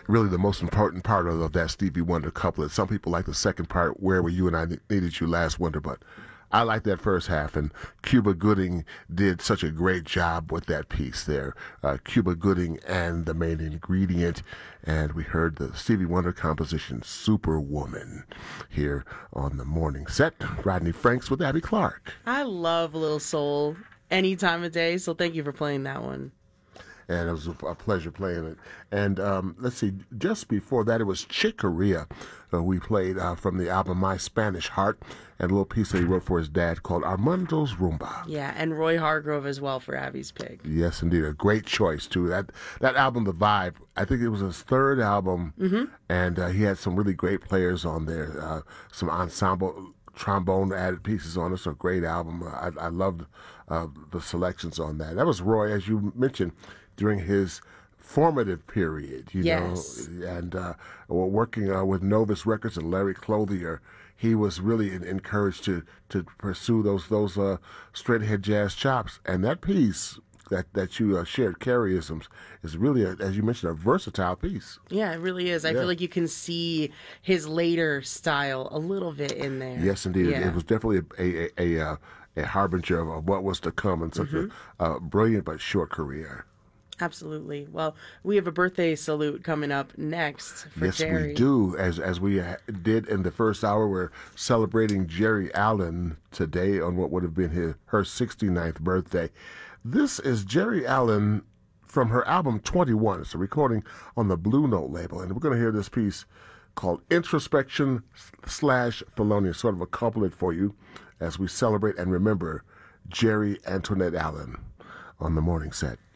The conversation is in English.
really the most important part of that Stevie Wonder couplet. Some people like the second part, "Where Were You and I Needed You Last Winter," but I like that first half, and Cuba Gooding did such a great job with that piece there. Cuba Gooding and the main ingredient, and we heard the Stevie Wonder composition "Superwoman" here on the morning set. Rodney Franks with Abby Clark. I love Lil Soul any time of day, so thank you for playing that one. And it was a pleasure playing it. And let's see, just before that, it was Chick Corea. We played from the album My Spanish Heart, and a little piece that he wrote for his dad called Armando's Rumba. Yeah, and Roy Hargrove as well for Abby's Pig. Yes, indeed. A great choice, too. That album, The Vibe, I think it was his third album, and he had some really great players on there, some ensemble trombone added pieces on it. So a great album. I loved the selections on that. That was Roy, as you mentioned, during his formative period, Yes. know, and working with Novus Records and Larry Clothier, he was really encouraged to pursue those straight ahead jazz chops. And that piece that you shared, Carrieisms, is really, as you mentioned, a versatile piece. Yeah, it really is. I feel like you can see his later style a little bit in there. Yes, indeed. Yeah. It was definitely a harbinger of what was to come in such a brilliant but short career. Absolutely. Well, we have a birthday salute coming up next for Yes, Jerry. we do. As we did in the first hour, we're celebrating Jerry Allen today on what would have been her 69th birthday. This is Jerry Allen from her album 21. It's a recording on the Blue Note label, and we're going to hear this piece called Introspection / Thelonious, sort of a couplet for you as we celebrate and remember Jerry Antoinette Allen on the morning set.